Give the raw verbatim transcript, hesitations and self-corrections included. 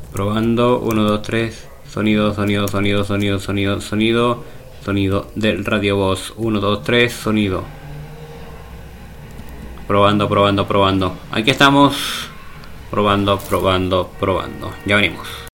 Probando, uno, dos, tres. Sonido, sonido, sonido, sonido, sonido, sonido. Sonido del radio voz. uno, dos, tres, sonido. Probando, probando, probando. Aquí estamos. Probando, probando, probando. Ya venimos.